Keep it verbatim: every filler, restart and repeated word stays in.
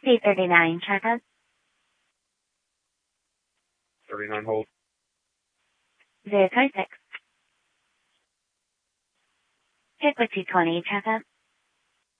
C thirty-nine, checkup. thirty-nine hold. zero twenty-six. Pick with two twenty, checkup.